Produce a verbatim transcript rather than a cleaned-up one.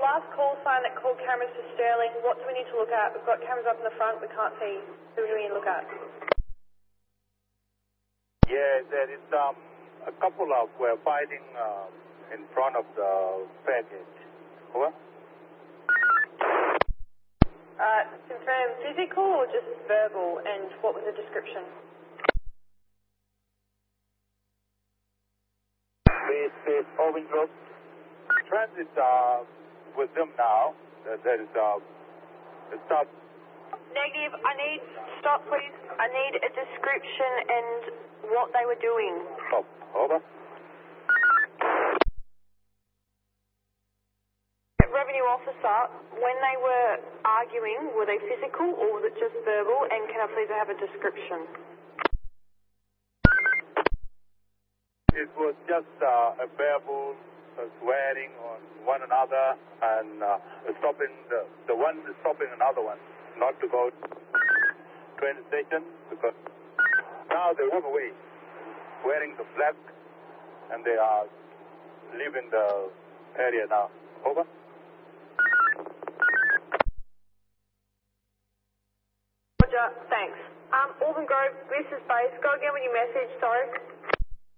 last call sign that called cameras for Sterling. What do we need to look at? We've got cameras up in the front. We can't see. Who do we need to look at? Yeah, there is um, a couple of uh, fighting uh, in front of the fare gate. Over. Uh, confirm physical or just verbal, and what was the description? Space, space, Owen Group. Transit uh, with them now. Uh, there is uh, a stop. Negative. I need, stop please. I need a description and what they were doing. Stop. Over. Revenue officer, when they were arguing, were they physical or was it just verbal? And can I please have a description? It was just uh, a verbal uh, swearing on one another and uh, stopping the, the one stopping another one not to go to train station because now they run away wearing the flag and they are leaving the area now. Over. Roger, thanks. Um, Alvin Grove, this is base. Go again with your message, sorry.